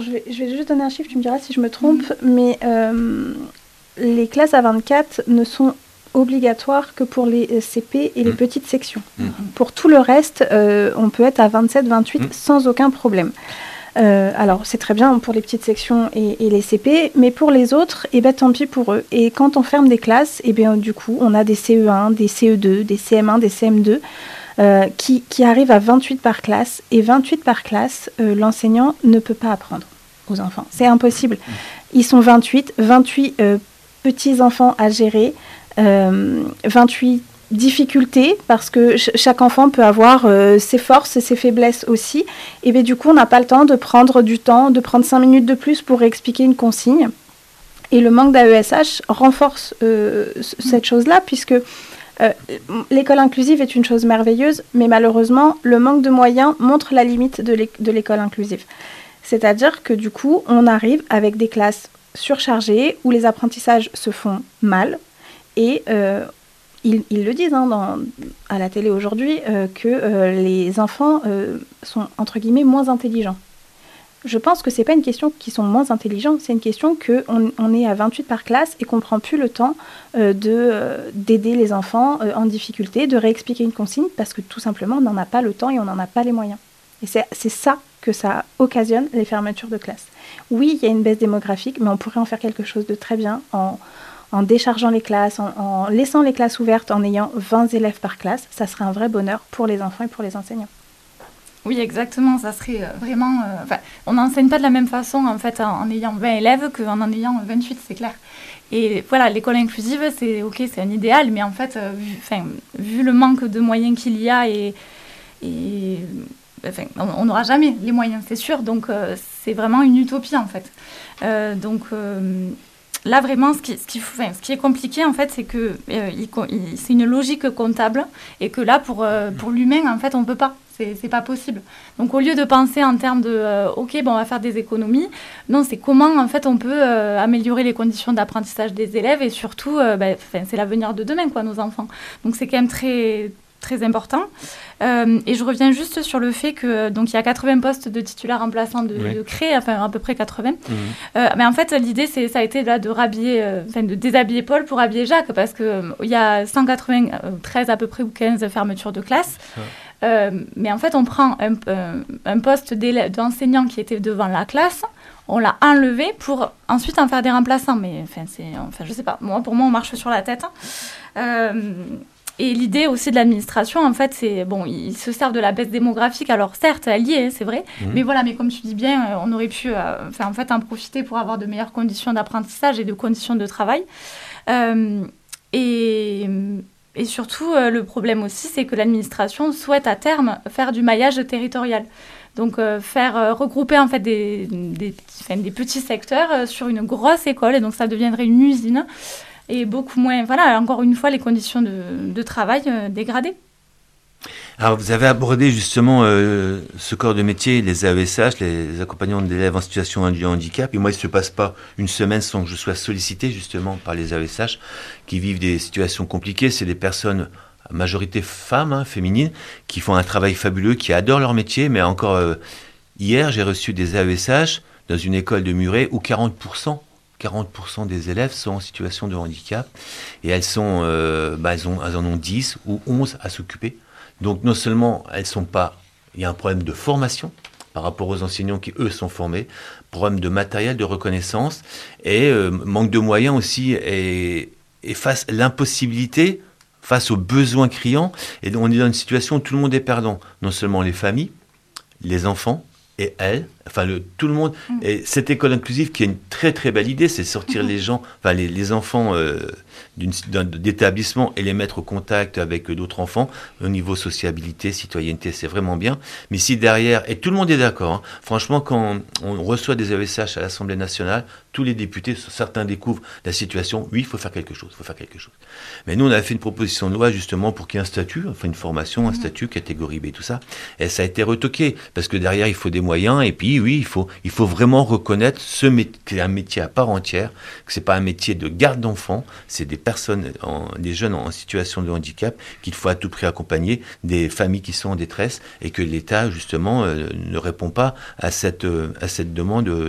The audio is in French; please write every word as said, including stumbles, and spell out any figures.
je vais, je vais juste donner un chiffre, tu me diras si je me trompe, mmh. mais euh, les classes à vingt-quatre ne sont obligatoires que pour les C P et les mmh. petites sections. Mmh. Pour tout le reste, euh, on peut être à vingt-sept, vingt-huit mmh. sans aucun problème. Euh, alors, c'est très bien pour les petites sections et, et les C P, mais pour les autres, eh ben, tant pis pour eux. Et quand on ferme des classes, eh ben, du coup, on a des C E un, des C E deux, des C M un, des C M deux euh, qui, qui arrivent à vingt-huit par classe. Et vingt-huit par classe, euh, l'enseignant ne peut pas apprendre aux enfants. C'est impossible. Ils sont vingt-huit, vingt-huit euh, petits-enfants à gérer, euh, vingt-huit difficultés, parce que ch- chaque enfant peut avoir euh, ses forces et ses faiblesses aussi. Et bien du coup, on n'a pas le temps de prendre du temps, de prendre cinq minutes de plus pour expliquer une consigne. Et le manque d'A E S H renforce euh, c- cette chose-là, puisque euh, l'école inclusive est une chose merveilleuse, mais malheureusement, le manque de moyens montre la limite de, l'é- de l'école inclusive. C'est-à-dire que du coup, on arrive avec des classes surchargées, où les apprentissages se font mal, et euh, Ils, ils le disent hein, dans, à la télé aujourd'hui, euh, que euh, les enfants euh, sont, entre guillemets, moins intelligents. Je pense que ce n'est pas une question qu'ils sont moins intelligents, c'est une question qu'on on est à vingt-huit par classe et qu'on ne prend plus le temps euh, de, euh, d'aider les enfants euh, en difficulté, de réexpliquer une consigne, parce que tout simplement, on n'en a pas le temps et on n'en a pas les moyens. Et c'est, c'est ça que ça occasionne, les fermetures de classe. Oui, il y a une baisse démographique, mais on pourrait en faire quelque chose de très bien en... en déchargeant les classes, en, en laissant les classes ouvertes, en ayant vingt élèves par classe, ça serait un vrai bonheur pour les enfants et pour les enseignants. Oui, exactement, ça serait vraiment... Euh, enfin, on n'enseigne pas de la même façon, en fait, en, en ayant vingt élèves qu'en en ayant vingt-huit, c'est clair. Et voilà, l'école inclusive, c'est ok, c'est un idéal, mais en fait, euh, vu, enfin, vu le manque de moyens qu'il y a, et, et enfin, on n'aura jamais les moyens, c'est sûr, donc euh, c'est vraiment une utopie, en fait. Euh, donc... Euh, Là, vraiment, ce qui, ce, qui, enfin, ce qui est compliqué, en fait, c'est que euh, il, il, c'est une logique comptable et que là, pour, euh, pour l'humain, en fait, on ne peut pas. C'est, c'est pas possible. Donc, au lieu de penser en termes de euh, « OK, bon, on va faire des économies », non, c'est comment, en fait, on peut euh, améliorer les conditions d'apprentissage des élèves et surtout, euh, ben, c'est l'avenir de demain, quoi, nos enfants. Donc, c'est quand même très... très important. Euh, et je reviens juste sur le fait que donc il y a quatre-vingts postes de titulaires remplaçants de, oui. de créer, enfin à peu près quatre-vingts. Mmh. Euh, mais en fait, l'idée, c'est, ça a été là de rhabiller, euh, enfin de déshabiller Paul pour habiller Jacques, parce qu'il euh, y a cent quatre-vingt-treize à peu près ou quinze fermetures de classe. Euh, mais en fait, on prend un, un, un poste d'enseignant qui était devant la classe, on l'a enlevé pour ensuite en faire des remplaçants. Mais enfin, c'est, enfin je sais pas, moi, pour moi, on marche sur la tête. Euh, Et l'idée aussi de l'administration, en fait, c'est, bon, ils se servent de la baisse démographique. Alors, certes, elle y est, c'est vrai. Mmh. Mais voilà, mais comme tu dis bien, on aurait pu euh, enfin, en fait, en profiter pour avoir de meilleures conditions d'apprentissage et de conditions de travail. Euh, et, et surtout, euh, le problème aussi, c'est que l'administration souhaite à terme faire du maillage territorial. Donc, euh, faire euh, regrouper, en fait, des, des, enfin, des petits secteurs euh, sur une grosse école. Et donc, ça deviendrait une usine. Et beaucoup moins, voilà, encore une fois, les conditions de, de travail euh, dégradées. Alors, vous avez abordé justement euh, ce corps de métier, les A E S H, les accompagnants d'élèves en situation de handicap. Et moi, il ne se passe pas une semaine sans que je sois sollicité justement par les A E S H qui vivent des situations compliquées. C'est des personnes, à majorité femmes, hein, féminines, qui font un travail fabuleux, qui adorent leur métier. Mais encore euh, hier, j'ai reçu des A E S H dans une école de Muret où quarante pour cent quarante pour cent des élèves sont en situation de handicap et elles, sont, euh, bah, elles, ont, elles en ont dix ou onze à s'occuper. Donc non seulement elles sont pas, il y a un problème de formation par rapport aux enseignants qui eux sont formés, problème de matériel, de reconnaissance et euh, manque de moyens aussi et, et face à l'impossibilité, face aux besoins criants. Et donc on est dans une situation où tout le monde est perdant, non seulement les familles, les enfants, et elle, enfin le, tout le monde, mmh. et cette école inclusive qui est une très très belle idée, c'est sortir mmh. les gens, enfin les, les enfants euh, d'une, d'un, d'établissement et les mettre au contact avec d'autres enfants au niveau sociabilité, citoyenneté, c'est vraiment bien. Mais si derrière, et tout le monde est d'accord, hein, franchement quand on reçoit des A E S H à l'Assemblée nationale, tous les députés, certains découvrent la situation, oui il faut faire quelque chose, il faut faire quelque chose. Mais nous on a fait une proposition de loi justement pour qu'il y ait un statut, enfin une formation, mmh. un statut, catégorie B, tout ça, et ça a été retoqué, parce que derrière il faut des moyens, et puis oui, il faut, il faut vraiment reconnaître ce métier, que c'est un métier à part entière, que c'est pas un métier de garde d'enfants, c'est des personnes, en, des jeunes en situation de handicap qu'il faut à tout prix accompagner, des familles qui sont en détresse et que l'État justement euh, ne répond pas à cette, euh, à cette demande